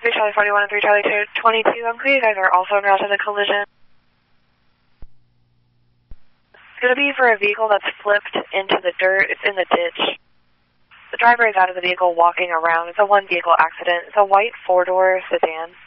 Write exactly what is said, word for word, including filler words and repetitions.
three Charlie forty-one and three Charlie twenty-two. I'm clear you guys are also en route to the collision. It's going to be for a vehicle that's flipped into the dirt. It's in the ditch. The driver is out of the vehicle walking around. It's a one vehicle accident. It's a white four-door sedan.